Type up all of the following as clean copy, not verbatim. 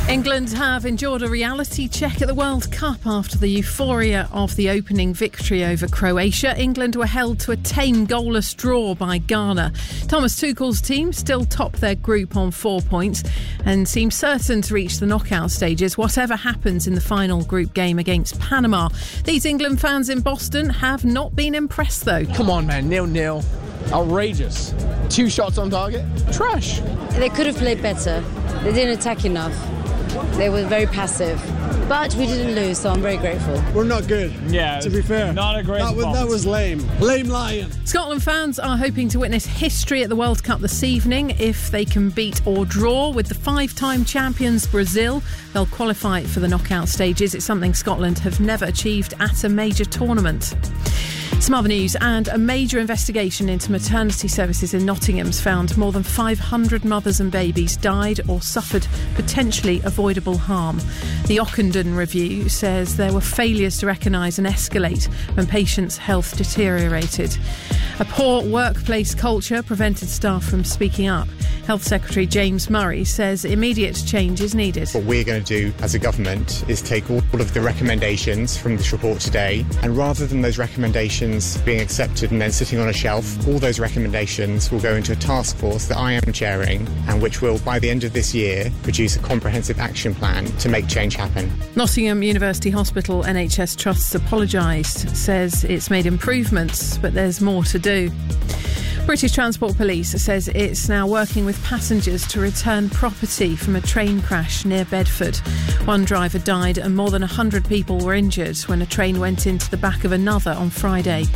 England have endured a reality check at the World Cup after the euphoria of the opening victory over Croatia. England were held to a tame goalless draw by Ghana. Thomas Tuchel's team still top their group on 4 points and seem certain to reach the knockout stages, whatever happens in the final group game against Panama. These England fans in Boston have not been impressed, though. Come on, man, 0-0. Outrageous. 2 shots on target. Trash. They could have played better. They didn't attack enough. They were very passive. But we didn't lose, so I'm very grateful. We're not good, to be fair. Not a great That was lame. Lame lion. Scotland fans are hoping to witness history at the World Cup this evening. If they can beat or draw with the 5-time champions Brazil, they'll qualify for the knockout stages. It's something Scotland have never achieved at a major tournament. Some other news, and a major investigation into maternity services in Nottingham's found more than 500 mothers and babies died or suffered potentially avoidable harm. The Ockenden review says there were failures to recognise and escalate when patients' health deteriorated. A poor workplace culture prevented staff from speaking up. Health Secretary James Murray says immediate change is needed. What we're going to do as a government is take all of the recommendations from this report today, and rather than those recommendations being accepted and then sitting on a shelf, all those recommendations will go into a task force that I am chairing, and which will, by the end of this year, produce a comprehensive action plan to make change happen. Nottingham University Hospital NHS Trusts apologised, says it's made improvements, but there's more to do. British Transport Police says it's now working with passengers to return property from a train crash near Bedford. One driver died and more than 100 people were injured when a train went into the back of another on Friday.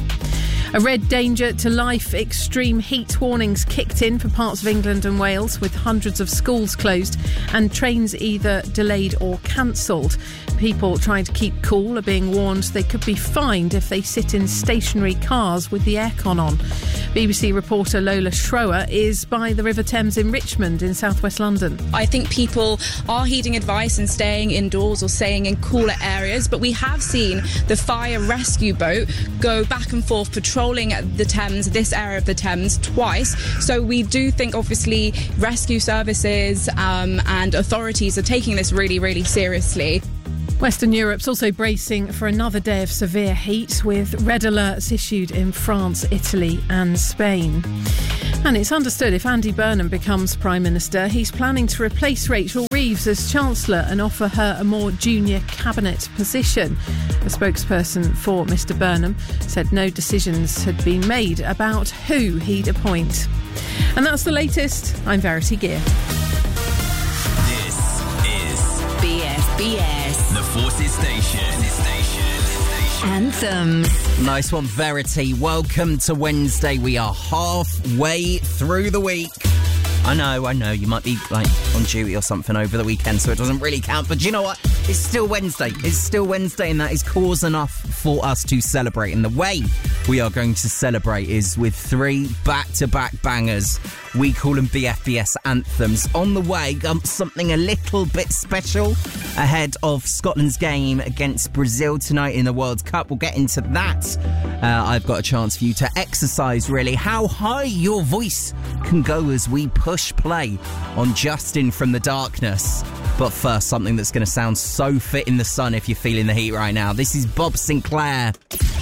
A red danger to life extreme heat warnings kicked in for parts of England and Wales, with hundreds of schools closed and trains either delayed or cancelled. People trying to keep cool are being warned they could be fined if they sit in stationary cars with the aircon on. BBC reporter Lola Schroer is by the River Thames in Richmond in southwest London. I think people are heeding advice and staying indoors or staying in cooler areas, but we have seen the fire rescue boat go back and forth patrolling the Thames, this area of the Thames, twice. So we do think obviously rescue services and authorities are taking this really, really seriously. Western Europe's also bracing for another day of severe heat, with red alerts issued in France, Italy and Spain. And it's understood if Andy Burnham becomes Prime Minister, he's planning to replace Rachel Reeves as Chancellor and offer her a more junior cabinet position. A spokesperson for Mr Burnham said no decisions had been made about who he'd appoint. And that's the latest. I'm Verity Gear. This is BFBS, the Forces Station. Anthems. Nice one, Verity. Welcome to Wednesday. We are halfway through the week. I know, you might be on duty or something over the weekend, so it doesn't really count, but do you know what? It's still Wednesday. And that is cause enough for us to celebrate. And the way we are going to celebrate is with 3 back-to-back bangers. We call them BFBS anthems. On the way, something a little bit special ahead of Scotland's game against Brazil tonight in the World Cup. We'll get into that. I've got a chance for you to exercise, really, how high your voice can go as we push play on Justin from the Darkness. But first, something that's going to sound so fit in the sun if you're feeling the heat right now. This is Bob Sinclair.